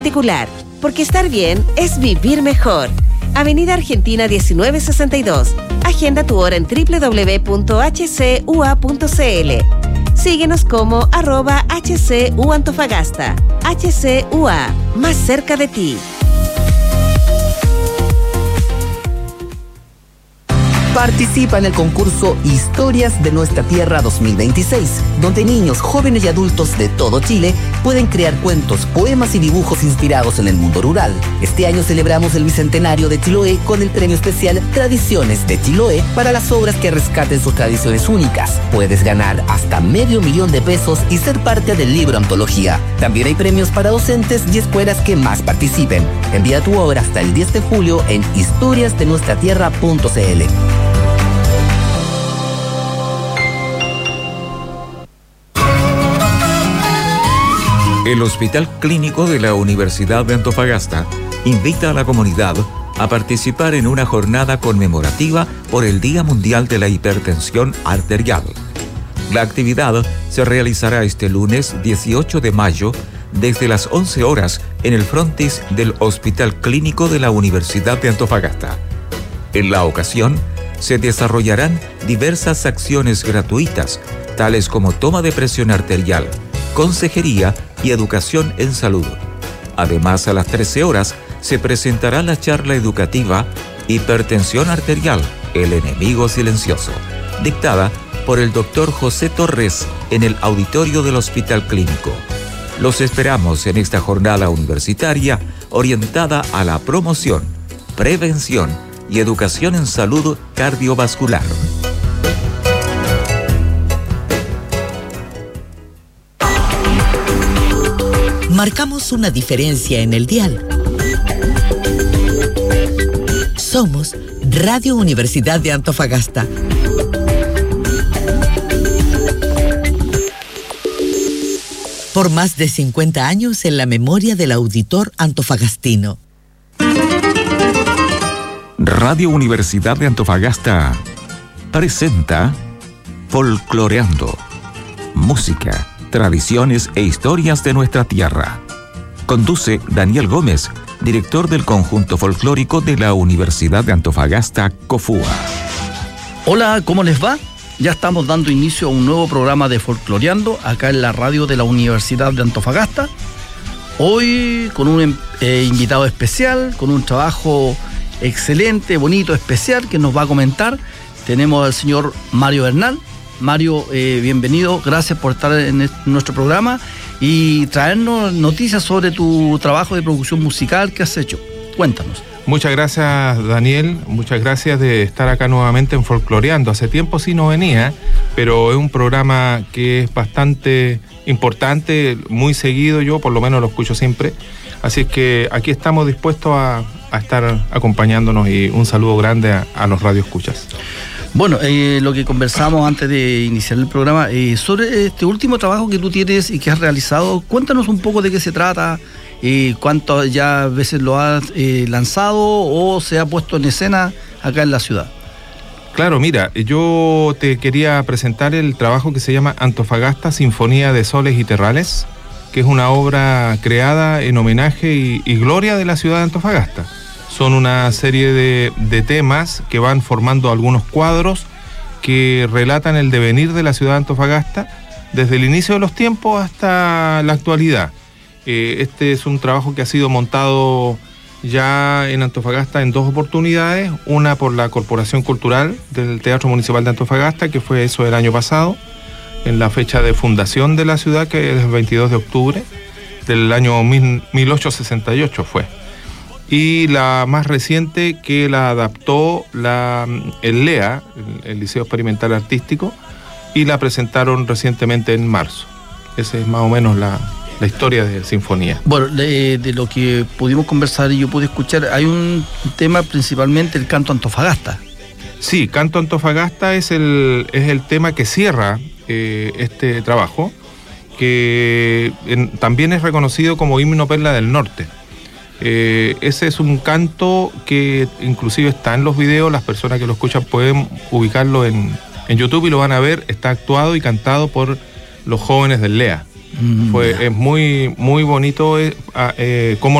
particular, porque estar bien es vivir mejor. Avenida Argentina 1962. Agenda tu hora en www.hcua.cl. Síguenos como @HCU Antofagasta. HCUA, más cerca de ti. Participa en el concurso Historias de Nuestra Tierra 2026, donde niños, jóvenes y adultos de todo Chile pueden crear cuentos, poemas y dibujos inspirados en el mundo rural. Este año celebramos el bicentenario de Chiloé con el premio especial Tradiciones de Chiloé para las obras que rescaten sus tradiciones únicas. Puedes ganar hasta $500,000 pesos y ser parte del libro antología. También hay premios para docentes y escuelas que más participen. Envía tu obra hasta el 10 de julio en historiasdenuestratierra.cl. El Hospital Clínico de la Universidad de Antofagasta invita a la comunidad a participar en una jornada conmemorativa por el Día Mundial de la Hipertensión Arterial. La actividad se realizará este lunes 18 de mayo desde las 11 horas en el frontis del Hospital Clínico de la Universidad de Antofagasta. En la ocasión, se desarrollarán diversas acciones gratuitas, tales como toma de presión arterial, consejería y educación en salud. Además, a las 13 horas se presentará la charla educativa Hipertensión Arterial, el enemigo silencioso, dictada por el Dr. José Torres en el auditorio del Hospital Clínico. Los esperamos en esta jornada universitaria orientada a la promoción, prevención y educación en salud cardiovascular. Marcamos una diferencia en el dial. Somos Radio Universidad de Antofagasta. Por más de 50 años en la memoria del auditor antofagastino. Radio Universidad de Antofagasta presenta Folcloreando. Música, tradiciones e historias de nuestra tierra. Conduce Daniel Gómez, director del conjunto folclórico de la Universidad de Antofagasta, COFUA. Hola, ¿cómo les va? Ya estamos dando inicio a un nuevo programa de Folcloreando acá en la radio de la Universidad de Antofagasta. Hoy con un invitado especial, con un trabajo excelente, bonito, especial que nos va a comentar. Tenemos al señor Mario Bernal. Mario, bienvenido, gracias por estar en nuestro programa y traernos noticias sobre tu trabajo de producción musical que has hecho. Cuéntanos. Muchas gracias, Daniel, muchas gracias de estar acá nuevamente en Folcloreando. Hace tiempo sí no venía, pero es un programa que es bastante importante, muy seguido, yo por lo menos lo escucho siempre. Así es que aquí estamos dispuestos a estar acompañándonos y un saludo grande a los radioescuchas. Bueno, lo que conversamos antes de iniciar el programa, sobre este último trabajo que tú tienes y que has realizado, cuéntanos un poco de qué se trata, cuántas ya veces lo has lanzado o se ha puesto en escena acá en la ciudad. Claro, mira, yo te quería presentar el trabajo que se llama Antofagasta, Sinfonía de Soles y Terrales, que es una obra creada en homenaje y gloria de la ciudad de Antofagasta. Son una serie de temas que van formando algunos cuadros que relatan el devenir de la ciudad de Antofagasta desde el inicio de los tiempos hasta la actualidad. Este es un trabajo que ha sido montado ya en Antofagasta en 2 oportunidades, una por la Corporación Cultural del Teatro Municipal de Antofagasta, que fue eso el año pasado, en la fecha de fundación de la ciudad, que es el 22 de octubre del año 1868 fue. Y la más reciente que la adaptó el LEA, el Liceo Experimental Artístico, y la presentaron recientemente en marzo. Esa es más o menos la historia de Sinfonía. Bueno, de lo que pudimos conversar y yo pude escuchar, hay un tema principalmente, el canto Antofagasta. Sí, Canto Antofagasta es el tema que cierra este trabajo, que también es reconocido como Himno Perla del Norte. Ese es un canto que inclusive está en los videos, las personas que lo escuchan pueden ubicarlo en YouTube y lo van a ver, está actuado y cantado por los jóvenes del LEA. Es muy, muy bonito cómo